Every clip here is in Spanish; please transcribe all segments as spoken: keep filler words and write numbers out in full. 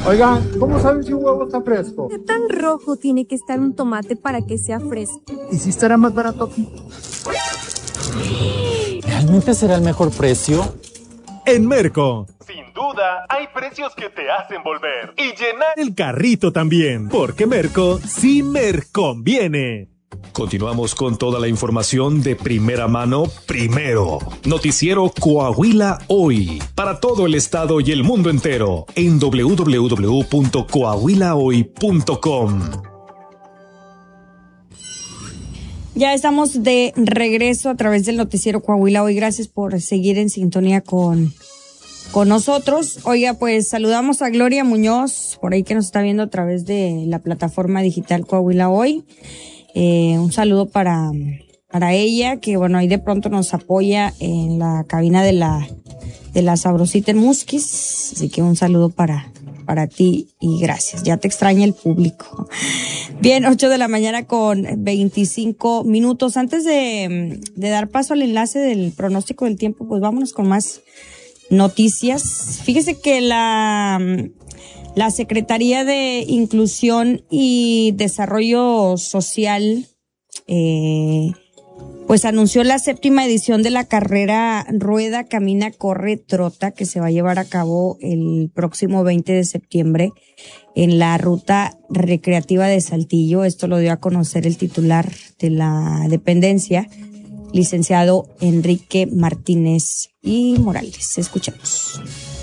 Oigan, ¿cómo saben si un huevo está fresco? ¿Qué tan rojo tiene que estar un tomate para que sea fresco? ¿Y si estará más barato aquí? ¿Realmente será el mejor precio? En Merco. Sin duda, hay precios que te hacen volver y llenar el carrito también, porque Merco sí Merconviene. Continuamos con toda la información de primera mano primero. Noticiero Coahuila Hoy, para todo el estado y el mundo entero, en doble u doble u doble u punto coahuila hoy punto com. Ya estamos de regreso a través del noticiero Coahuila Hoy. Gracias por seguir en sintonía con, con nosotros. Oiga, pues saludamos a Gloria Muñoz, por ahí que nos está viendo a través de la plataforma digital Coahuila Hoy. Eh, un saludo para, para ella, que bueno, ahí de pronto nos apoya en la cabina de la, de la Sabrosita en Musquis. Así que un saludo para, para ti y gracias. Ya te extraña el público. Bien, ocho de la mañana con veinticinco minutos. Antes de, de dar paso al enlace del pronóstico del tiempo, pues vámonos con más noticias. Fíjese que la, la Secretaría de Inclusión y Desarrollo Social, eh, pues anunció la séptima edición de la carrera Rueda, Camina, Corre, Trota, que se va a llevar a cabo el próximo veinte de septiembre en la ruta recreativa de Saltillo. Esto lo dio a conocer el titular de la dependencia, licenciado Enrique Martínez y Morales. Escuchemos.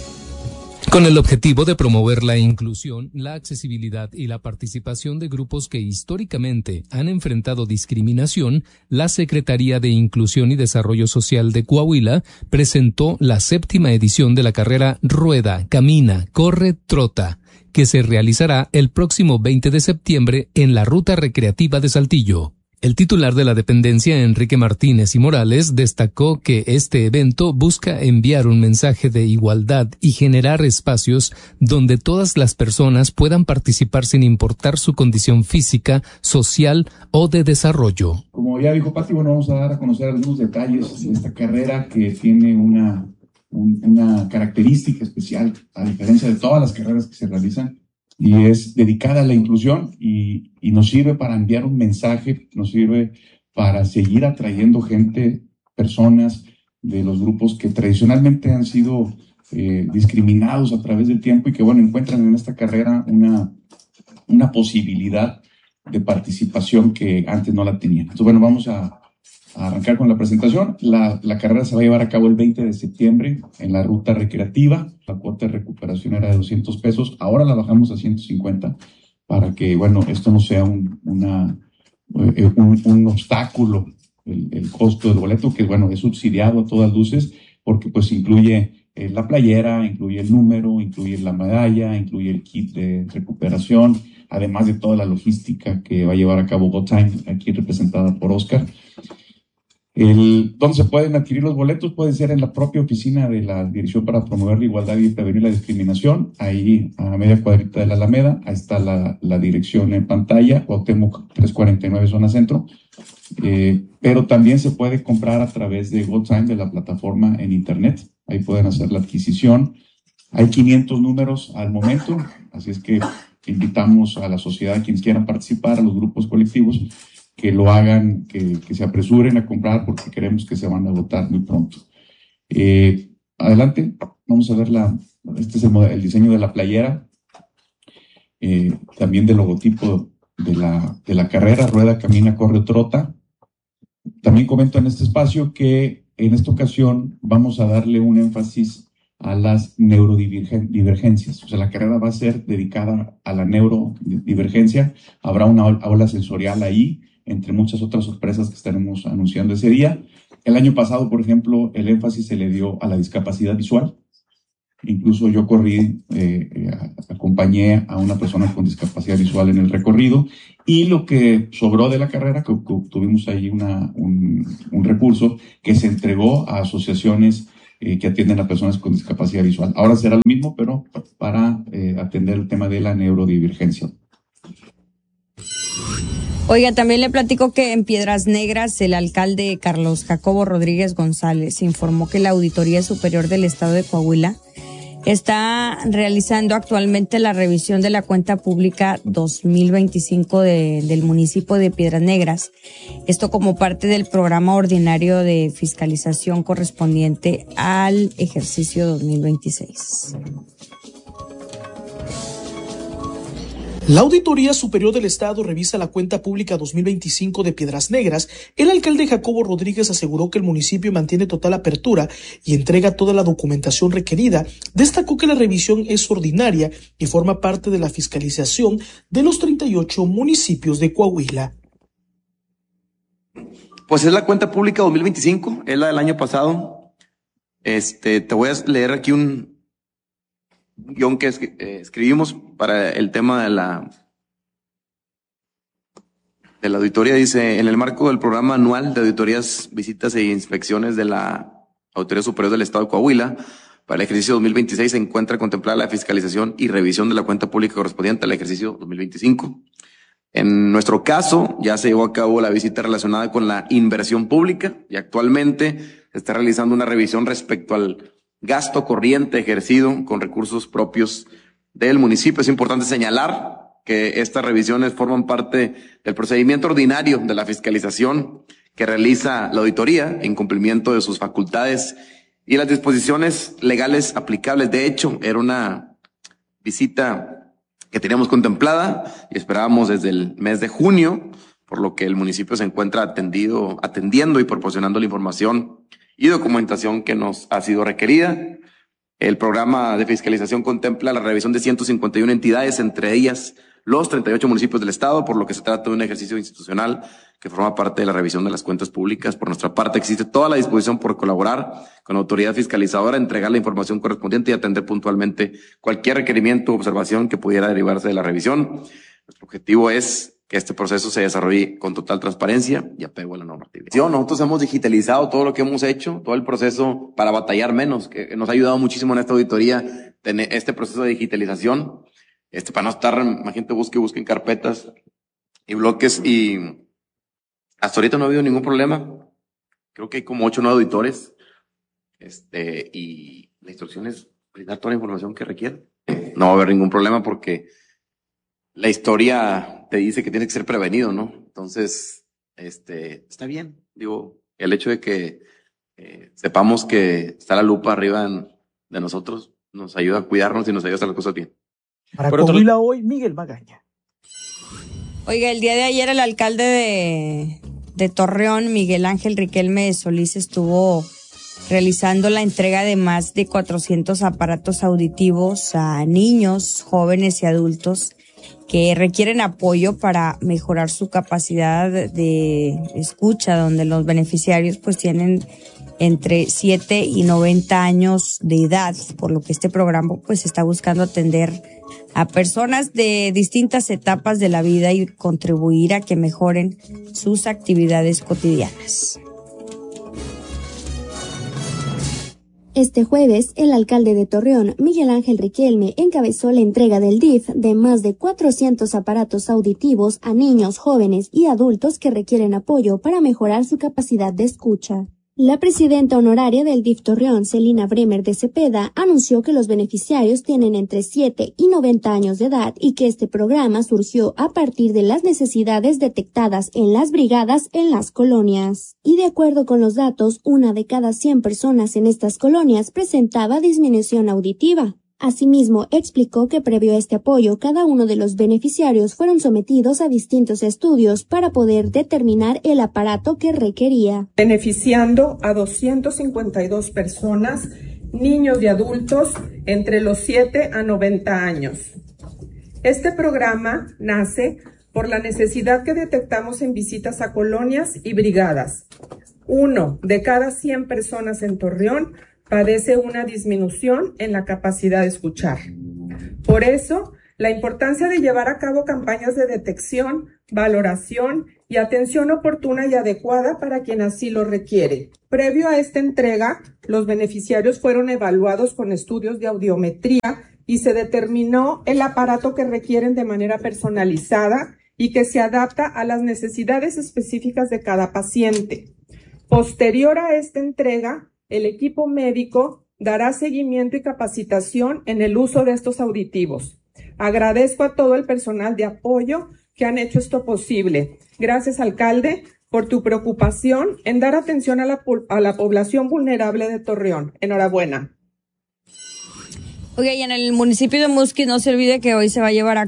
Con el objetivo de promover la inclusión, la accesibilidad y la participación de grupos que históricamente han enfrentado discriminación, la Secretaría de Inclusión y Desarrollo Social de Coahuila presentó la séptima edición de la carrera Rueda, Camina, Corre, Trota, que se realizará el próximo veinte de septiembre en la ruta recreativa de Saltillo. El titular de la dependencia, Enrique Martínez y Morales, destacó que este evento busca enviar un mensaje de igualdad y generar espacios donde todas las personas puedan participar sin importar su condición física, social o de desarrollo. Como ya dijo Pati, bueno, vamos a dar a conocer algunos detalles de esta carrera que tiene una, un, una característica especial, a diferencia de todas las carreras que se realizan, y es dedicada a la inclusión y, y nos sirve para enviar un mensaje, nos sirve para seguir atrayendo gente, personas de los grupos que tradicionalmente han sido eh, discriminados a través del tiempo y que, bueno, encuentran en esta carrera una, una posibilidad de participación que antes no la tenían. Entonces, bueno, vamos a, a arrancar con la presentación. La, la carrera se va a llevar a cabo el veinte de septiembre en la ruta recreativa. La cuota de recuperación era de doscientos pesos, ahora la bajamos a ciento cincuenta para que, bueno, esto no sea un, una, eh, un, un obstáculo, el, el costo del boleto, que, bueno, es subsidiado a todas luces, porque pues incluye eh, la playera, incluye el número, incluye la medalla, incluye el kit de recuperación, además de toda la logística que va a llevar a cabo Go Time, aquí representada por Oscar. El, ¿Dónde se pueden adquirir los boletos? Puede ser en la propia oficina de la Dirección para Promover la Igualdad y Prevenir la Discriminación, ahí a media cuadrita de la Alameda. Ahí está la, la dirección en pantalla, Cuauhtémoc trescientos cuarenta y nueve, zona centro. Eh, pero también se puede comprar a través de GoTime, de la plataforma en internet. Ahí pueden hacer la adquisición. Hay quinientos números al momento, así es que invitamos a la sociedad, a quienes quieran participar, a los grupos colectivos, que lo hagan, que, que se apresuren a comprar porque queremos que se van a agotar muy pronto. Eh, adelante, vamos a ver la, este es el, el diseño de la playera, eh, también del logotipo de la, de la carrera, Rueda, Camina, Corre, Trota. También comento en este espacio que en esta ocasión vamos a darle un énfasis a las neurodivergencias. O sea, la carrera va a ser dedicada a la neurodivergencia. Habrá una aula sensorial ahí, entre muchas otras sorpresas que estaremos anunciando ese día. El año pasado, por ejemplo, el énfasis se le dio a la discapacidad visual. Incluso yo corrí, eh, eh, acompañé a una persona con discapacidad visual en el recorrido, y lo que sobró de la carrera, que, que tuvimos ahí una, un, un recurso que se entregó a asociaciones eh, que atienden a personas con discapacidad visual. Ahora será lo mismo, pero para eh, atender el tema de la neurodivergencia. Oiga, también le platico que en Piedras Negras el alcalde Carlos Jacobo Rodríguez González informó que la Auditoría Superior del Estado de Coahuila está realizando actualmente la revisión de la cuenta pública dos mil veinticinco de, del municipio de Piedras Negras. Esto como parte del programa ordinario de fiscalización correspondiente al ejercicio dos mil veintiséis. La Auditoría Superior del Estado revisa la cuenta pública dos mil veinticinco de Piedras Negras. El alcalde Jacobo Rodríguez aseguró que el municipio mantiene total apertura y entrega toda la documentación requerida. Destacó que la revisión es ordinaria y forma parte de la fiscalización de los treinta y ocho municipios de Coahuila. Pues es la cuenta pública dos mil veinticinco, es la del año pasado. Este, te voy a leer aquí un guión que es, eh, escribimos para el tema de la de la auditoría. Dice: en el marco del programa anual de auditorías, visitas e inspecciones de la Auditoría Superior del Estado de Coahuila, para el ejercicio dos mil veintiséis se encuentra contemplada la fiscalización y revisión de la cuenta pública correspondiente al ejercicio dos mil veinticinco. En nuestro caso, ya se llevó a cabo la visita relacionada con la inversión pública y actualmente se está realizando una revisión respecto al gasto corriente ejercido con recursos propios del municipio. Es importante señalar que estas revisiones forman parte del procedimiento ordinario de la fiscalización que realiza la auditoría en cumplimiento de sus facultades y las disposiciones legales aplicables. De hecho, era una visita que teníamos contemplada y esperábamos desde el mes de junio, por lo que el municipio se encuentra atendido, atendiendo y proporcionando la información y documentación que nos ha sido requerida. El programa de fiscalización contempla la revisión de ciento cincuenta y una entidades, entre ellas los treinta y ocho municipios del estado, por lo que se trata de un ejercicio institucional que forma parte de la revisión de las cuentas públicas. Por nuestra parte, existe toda la disposición por colaborar con la autoridad fiscalizadora, entregar la información correspondiente y atender puntualmente cualquier requerimiento o observación que pudiera derivarse de la revisión. Nuestro objetivo es que este proceso se desarrolle con total transparencia y apego a la normatividad. Nosotros hemos digitalizado todo lo que hemos hecho, todo el proceso para batallar menos, que nos ha ayudado muchísimo en esta auditoría, tener este proceso de digitalización, este para no estar, imagínate, busque, busque en carpetas y bloques, y hasta ahorita no ha habido ningún problema. Creo que hay como ocho o nueve auditores, este, y la instrucción es brindar toda la información que requiera. No va a haber ningún problema porque la historia te dice que tienes que ser prevenido, ¿no? Entonces, este, está bien. Digo, el hecho de que eh, sepamos que está la lupa arriba en, de nosotros nos ayuda a cuidarnos y nos ayuda a hacer las cosas bien. Para Coahuila hoy, Miguel Magaña. Oiga, el día de ayer el alcalde de, de Torreón, Miguel Ángel Riquelme Solís, estuvo realizando la entrega de más de cuatrocientos aparatos auditivos a niños, jóvenes y adultos que requieren apoyo para mejorar su capacidad de escucha, donde los beneficiarios pues tienen entre siete y noventa años de edad, por lo que este programa pues está buscando atender a personas de distintas etapas de la vida y contribuir a que mejoren sus actividades cotidianas. Este jueves, el alcalde de Torreón, Miguel Ángel Riquelme, encabezó la entrega del D I F de más de cuatrocientos aparatos auditivos a niños, jóvenes y adultos que requieren apoyo para mejorar su capacidad de escucha. La presidenta honoraria del D I F Torreón, Celina Bremer de Cepeda, anunció que los beneficiarios tienen entre siete y noventa años de edad y que este programa surgió a partir de las necesidades detectadas en las brigadas en las colonias. Y de acuerdo con los datos, una de cada cien personas en estas colonias presentaba disminución auditiva. Asimismo, explicó que previo a este apoyo, cada uno de los beneficiarios fueron sometidos a distintos estudios para poder determinar el aparato que requería. Beneficiando a doscientas cincuenta y dos personas, niños y adultos entre los siete a noventa años. Este programa nace por la necesidad que detectamos en visitas a colonias y brigadas. Uno de cada cien personas en Torreón padece una disminución en la capacidad de escuchar. Por eso, la importancia de llevar a cabo campañas de detección, valoración y atención oportuna y adecuada para quien así lo requiere. Previo a esta entrega, los beneficiarios fueron evaluados con estudios de audiometría y se determinó el aparato que requieren de manera personalizada y que se adapta a las necesidades específicas de cada paciente. Posterior a esta entrega, el equipo médico dará seguimiento y capacitación en el uso de estos auditivos. Agradezco a todo el personal de apoyo que han hecho esto posible. Gracias, alcalde, por tu preocupación en dar atención a la, a la población vulnerable de Torreón. Enhorabuena. Ok, y en el municipio de Musquis no se olvide que hoy se va a llevar a